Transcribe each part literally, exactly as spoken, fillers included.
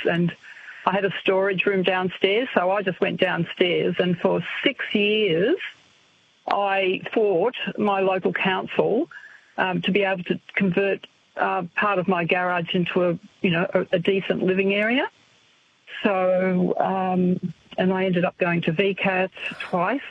and I had a storage room downstairs, so I just went downstairs, and for six years I fought my local council um, to be able to convert uh, part of my garage into a, you know, a, a decent living area. So, um, and I ended up going to V CAT twice.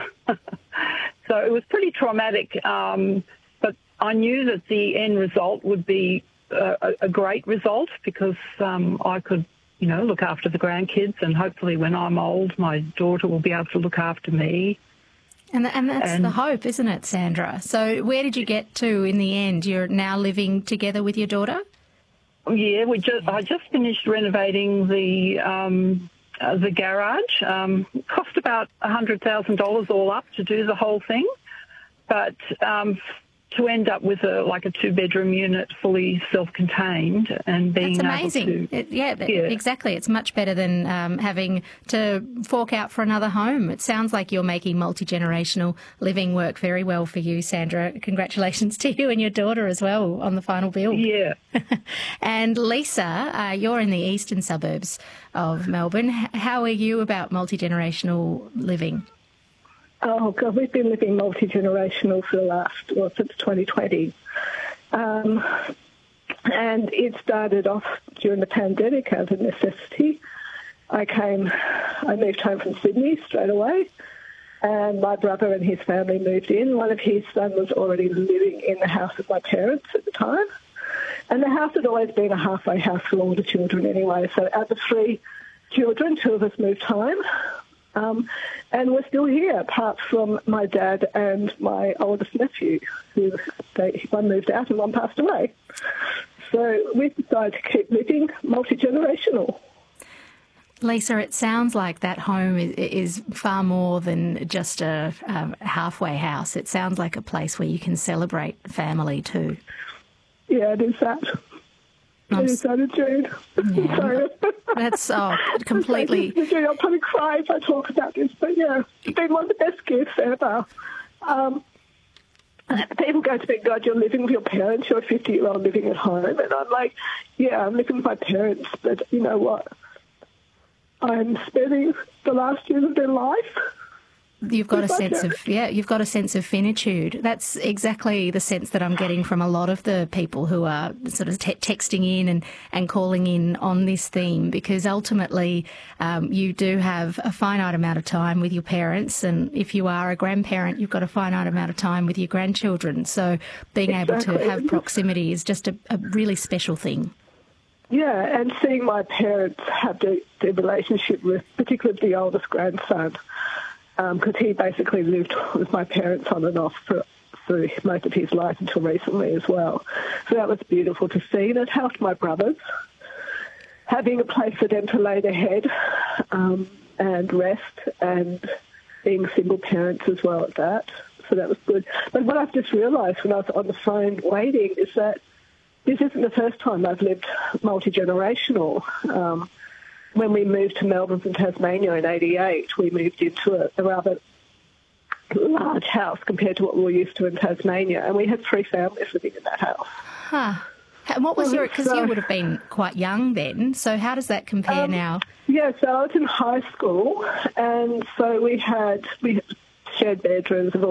So it was pretty traumatic, um, but I knew that the end result would be a, a great result because um, I could, you know, look after the grandkids, and hopefully when I'm old, my daughter will be able to look after me. And, and that's and, the hope, isn't it, Sandra? So where did you get to in the end? You're now living together with your daughter? Yeah, we just I just finished renovating the um, uh, the garage. Um, it cost about one hundred thousand dollars all up to do the whole thing, but um, to end up with a like a two-bedroom unit, fully self-contained, and being That's amazing. able to... It, yeah, yeah, exactly. It's much better than um, having to fork out for another home. It sounds like you're making multi-generational living work very well for you, Sandra. Congratulations to you and your daughter as well on the final build. Yeah. And Lisa, uh, you're in the eastern suburbs of Melbourne. How are you about multi-generational living? Oh, God, we've been living multi-generational for the last, well, since twenty twenty. Um, and it started off during the pandemic out of necessity. I came, I moved home from Sydney straight away, and my brother and his family moved in. One of his sons was already living in the house with my parents at the time. And the house had always been a halfway house for all the children anyway. So out of three children, two of us moved home. Um, and we're still here, apart from my dad and my oldest nephew, who they, one moved out and one passed away. So we've decided to keep living multi-generational. Lisa, it sounds like that home is, is far more than just a, a halfway house. It sounds like a place where you can celebrate family too. Yeah, it is that. I'm it is that, Jude. Yeah, Sorry. That's oh, completely... Jude, I'll probably cry if I talk about this, but yeah, it's been one of the best gifts ever. Um, people go to me, God, you're living with your parents, you're a fifty-year-old living at home, and I'm like, yeah, I'm living with my parents, but you know what? I'm spending the last years of their life. You've got a sense of, yeah, you've got a sense of finitude. That's exactly the sense that I'm getting from a lot of the people who are sort of te- texting in and, and calling in on this theme, because ultimately um, you do have a finite amount of time with your parents, and if you are a grandparent, you've got a finite amount of time with your grandchildren. So being exactly. able to have proximity is just a, a really special thing. Yeah, and seeing my parents have the, the relationship with, particularly the oldest grandson, because um, he basically lived with my parents on and off for, for most of his life until recently as well. So that was beautiful to see. And it helped my brothers, having a place for them to lay their head um, and rest, and being single parents as well at that. So that was good. But what I've just realised when I was on the phone waiting is that this isn't the first time I've lived multi-generational. Um, when we moved to Melbourne from Tasmania in eighty-eight, we moved into a, a rather large house compared to what we were used to in Tasmania, and we had three families living in that house. Huh. And what was your, because so, you would have been quite young then, so how does that compare um, now? Yeah, so I was in high school, and so we had, we had shared bedrooms and all